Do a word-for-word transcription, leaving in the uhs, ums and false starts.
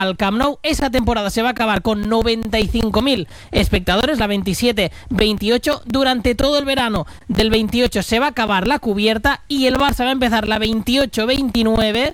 al Camp Nou. Esa temporada se va a acabar con noventa y cinco mil espectadores, la veintisiete veintiocho. Durante todo el verano del veintiocho se va a acabar la cubierta y el Barça va a empezar la veintiocho veintinueve